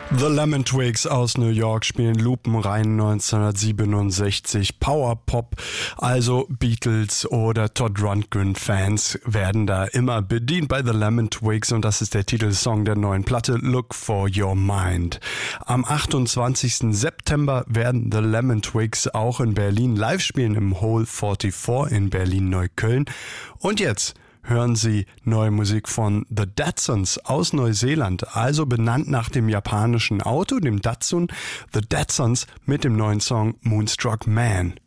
The Lemon Twigs aus New York spielen lupenrein 1967 Power-Pop, also Beatles oder Todd Rundgren-Fans werden da immer bedient bei The Lemon Twigs und das ist der Titelsong der neuen Platte Look for Your Mind. Am 28. September werden The Lemon Twigs auch in Berlin live spielen im Hole 44 in Berlin-Neukölln. Und jetzt hören Sie neue Musik von The Datsuns aus Neuseeland, also benannt nach dem japanischen Auto, dem Datsun. The Datsuns mit dem neuen Song Moonstruck Man.